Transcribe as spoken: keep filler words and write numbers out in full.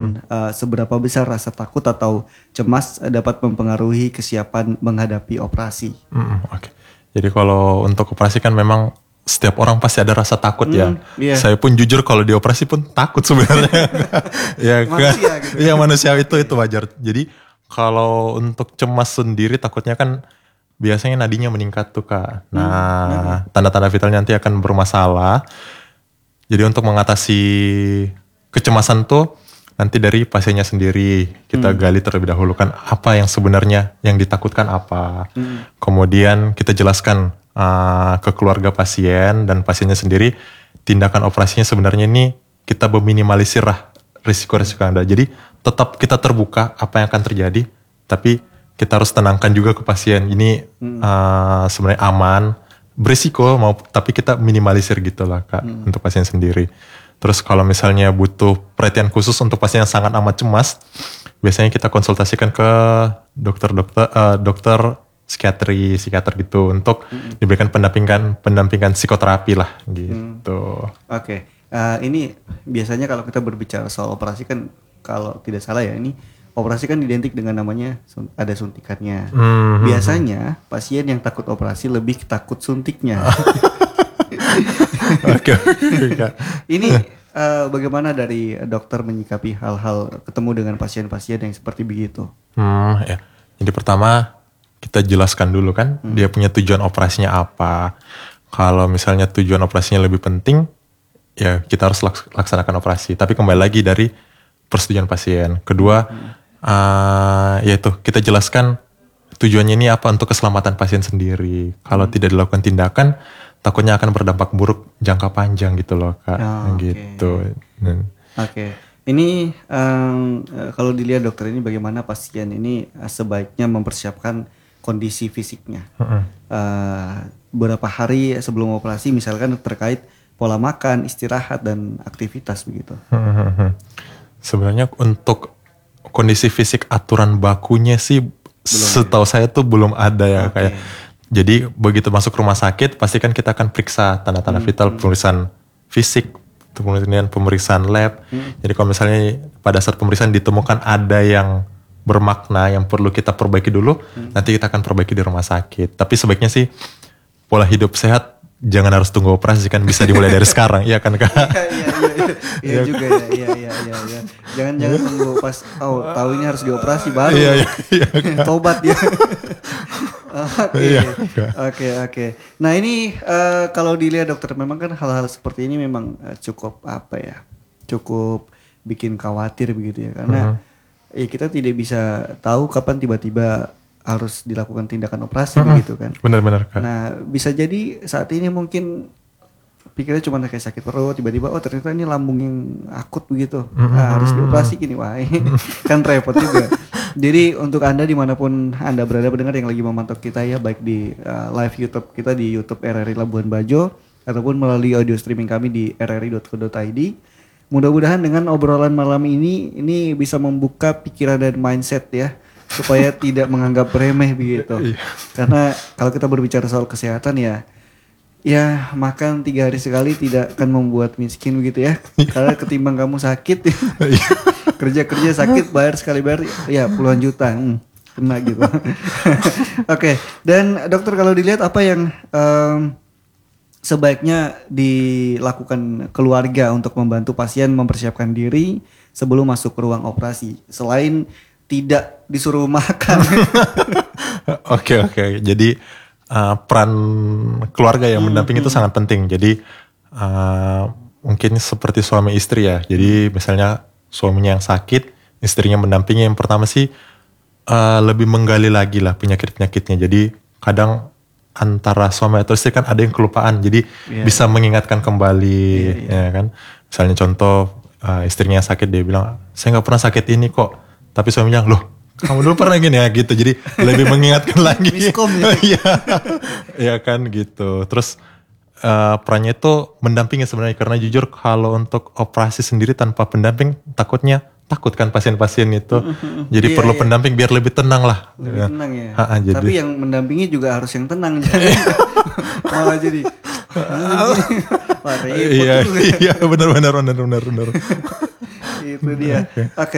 dan uh, seberapa besar rasa takut atau cemas uh, dapat mempengaruhi kesiapan menghadapi operasi. Hmm, Oke. Okay. Jadi kalau untuk operasi kan memang setiap orang pasti ada rasa takut hmm, ya. Yeah. Saya pun jujur kalau di operasi pun takut sebenarnya. Ya kan. Manusia gitu. Iya manusia itu itu wajar. Jadi kalau untuk cemas sendiri takutnya kan biasanya nadinya meningkat tuh Kak. Nah, hmm. tanda-tanda vital nanti akan bermasalah. Jadi untuk mengatasi kecemasan tuh nanti dari pasiennya sendiri kita hmm. gali terlebih dahulu kan apa yang sebenarnya yang ditakutkan apa. Hmm. Kemudian kita jelaskan uh, ke keluarga pasien dan pasiennya sendiri tindakan operasinya sebenarnya ini kita meminimalisir lah risiko-risiko yang ada. Jadi tetap kita terbuka apa yang akan terjadi, tapi kita harus tenangkan juga ke pasien ini hmm. uh, sebenarnya aman, berisiko mau tapi kita minimalisir gitu lah Kak hmm. untuk pasien sendiri. Terus kalau misalnya butuh perhatian khusus untuk pasien yang sangat amat cemas, biasanya kita konsultasikan ke dokter-dokter uh, dokter psikiatri, psikiater gitu untuk hmm. diberikan pendampingan pendampingan psikoterapi lah gitu. Hmm. Oke, okay. uh, ini biasanya kalau kita berbicara soal operasi kan kalau tidak salah ya ini operasi kan identik dengan namanya ada suntikannya. Mm-hmm. Biasanya pasien yang takut operasi lebih takut suntiknya. Oke. Ini uh, bagaimana dari dokter menyikapi hal-hal ketemu dengan pasien-pasien yang seperti begitu? Hmm, ya. Jadi pertama kita jelaskan dulu kan hmm. dia punya tujuan operasinya apa. Kalau misalnya tujuan operasinya lebih penting, ya kita harus laksanakan operasi. Tapi kembali lagi dari persetujuan pasien. Kedua. Hmm. Uh, yaitu kita jelaskan tujuannya ini apa untuk keselamatan pasien sendiri. Kalau hmm. tidak dilakukan tindakan, takutnya akan berdampak buruk jangka panjang gitu loh Kak. Oh, gitu. Oke. Okay. Ini um, kalau dilihat dokter ini bagaimana pasien ini sebaiknya mempersiapkan kondisi fisiknya. Hmm. Uh, beberapa hari sebelum operasi misalkan terkait pola makan, istirahat dan aktivitas begitu. Hmm. Sebenarnya untuk kondisi fisik aturan bakunya sih belum setahu ya? Saya tuh belum ada ya okay. kayak. Jadi begitu masuk rumah sakit pasti kan kita akan periksa tanda-tanda hmm, vital, hmm. pemeriksaan fisik, kemudian pemeriksaan lab. Hmm. Jadi kalau misalnya pada saat pemeriksaan ditemukan ada yang bermakna yang perlu kita perbaiki dulu, hmm. nanti kita akan perbaiki di rumah sakit. Tapi sebaiknya sih pola hidup sehat jangan harus tunggu operasi kan bisa dimulai dari sekarang, iya kan Kak? Iya iya iya, iya juga ya, iya iya iya. iya. Jangan jangan tunggu pas, oh tahu ini harus dioperasi baru. Iya iya. iya Tobat ya. Oke oke oke. Nah ini uh, kalau dilihat dokter memang kan hal-hal seperti ini memang uh, cukup apa ya, cukup bikin khawatir begitu ya karena uh-huh. ya kita tidak bisa tahu kapan tiba-tiba harus dilakukan tindakan operasi hmm, begitu kan. Benar-benar kan. Nah bisa jadi saat ini mungkin pikirnya cuma kayak sakit perut, tiba-tiba oh ternyata ini lambung yang akut begitu. Hmm, nah, harus dioperasi gini, wah kan repot juga. Jadi untuk Anda dimanapun Anda berada pendengar yang lagi memantau kita ya, baik di uh, live YouTube kita di YouTube R R I Labuan Bajo ataupun melalui audio streaming kami di r r i dot co dot i d. Mudah-mudahan dengan obrolan malam ini ini bisa membuka pikiran dan mindset ya. Supaya tidak menganggap remeh begitu. Karena kalau kita berbicara soal kesehatan ya, ya makan tiga hari sekali tidak akan membuat miskin begitu ya. Karena ketimbang kamu sakit, kerja-kerja sakit bayar sekali bayar ya puluhan juta, hmm, kena gitu. Oke, okay. Dan dokter kalau dilihat apa yang um, sebaiknya dilakukan keluarga untuk membantu pasien mempersiapkan diri sebelum masuk ke ruang operasi selain tidak disuruh makan. Oke oke. Jadi uh, peran keluarga yang mendampingi hmm, itu hmm. sangat penting. Jadi uh, mungkin seperti suami istri ya. Jadi misalnya suaminya yang sakit, istrinya mendampingi. Yang pertama sih uh, lebih menggali lagi lah penyakit-penyakitnya. Jadi kadang antara suami atau istri kan ada yang kelupaan. Jadi yeah, bisa yeah. mengingatkan kembali, yeah, yeah. ya kan. Misalnya contoh uh, istrinya yang sakit dia bilang, saya nggak pernah sakit ini kok. Tapi suaminya, loh kamu dulu pernah gini ya gitu. Jadi lebih mengingatkan lagi. Miskom ya. Iya ya kan gitu. Terus uh, perannya itu mendampingi sebenarnya. Karena jujur kalau untuk operasi sendiri tanpa pendamping takutnya takut kan pasien-pasien itu. Jadi iya, perlu iya. pendamping biar lebih tenang lah. Lebih ya. tenang ya. Ha-ha, jadi. Tapi yang mendampingi juga harus yang tenang. Jadi malah jadi. Iya iya benar-benar benar-benar benar. Itu dia. Oke. Okay.